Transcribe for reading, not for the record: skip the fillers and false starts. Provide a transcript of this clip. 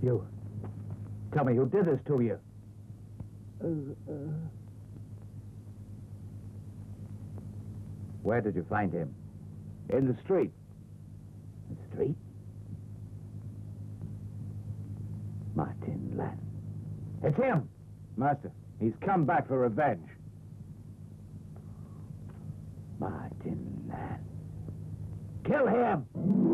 You. Tell me who did this to you. Where did you find him? In the street. The street? Martin Land. It's him! Master, he's come back for revenge. Martin Land. Kill him!